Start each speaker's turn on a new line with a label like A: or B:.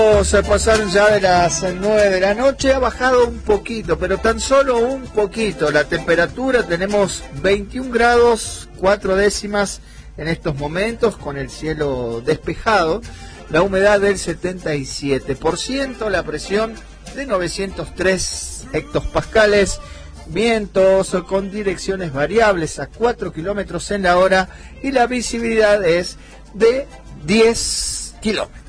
A: Se pasaron ya de las 9 de la noche, ha bajado un poquito, pero tan solo un poquito. La temperatura, tenemos 21 grados 4 décimas en estos momentos, con el cielo despejado, la humedad del 77%, la presión de 903 hectopascales, vientos con direcciones variables a 4 kilómetros en la hora y la visibilidad es de 10 kilómetros.